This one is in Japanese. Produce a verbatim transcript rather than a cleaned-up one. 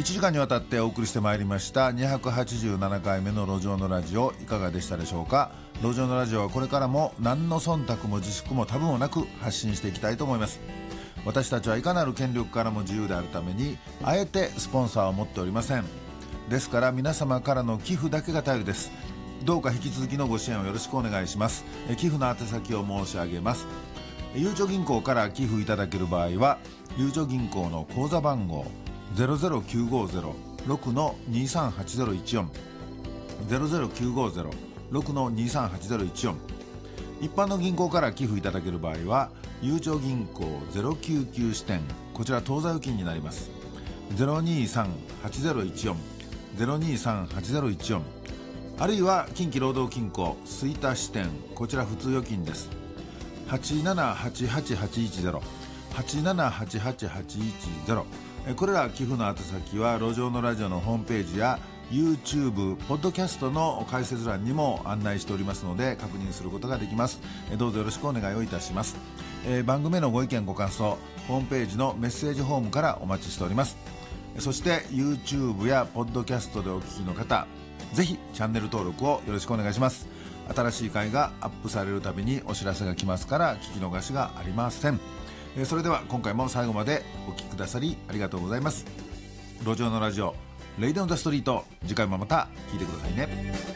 いちじかんにわたってお送りしてまいりましたにひゃくはちじゅうななかいめの路上のラジオ、いかがでしたでしょうか。路上のラジオはこれからも何の忖度も自粛も多分もなく発信していきたいと思います。私たちはいかなる権力からも自由であるために、あえてスポンサーを持っておりません。ですから皆様からの寄付だけが頼りです。どうか引き続きのご支援をよろしくお願いします。寄付の宛先を申し上げます。ゆうちょ銀行から寄付いただける場合は、ゆうちょ銀行の口座番号 ゼロゼロきゅうごゼロろくのにさんはちゼロいちよん ゼロゼロきゅうごゼロろくのにさんはちゼロいちよん、一般の銀行から寄付いただける場合は、ゆうちょ銀行ゼロきゅうきゅう支店、こちら当座預金になります。ゼロにさんはちゼロいちよん ゼロにさんはちゼロいちよん、あるいは近畿労働金庫吹田支店、こちら普通預金です。はちななはちはちはちいちゼロ はちななはちはちはちいちゼロ、これら寄付の宛先は路上のラジオのホームページや YouTube、ポッドキャストの解説欄にも案内しておりますので、確認することができます。どうぞよろしくお願いをいたします。えー、番組へのご意見ご感想、ホームページのメッセージフォームからお待ちしております。そして YouTube やポッドキャストでお聞きの方、ぜひチャンネル登録をよろしくお願いします。新しい回がアップされるたびにお知らせが来ますから、聞き逃しがありません。それでは今回も最後までお聞きくださりありがとうございます。路上のラジオ、レイドオンザストリート、次回もまた聞いてくださいね。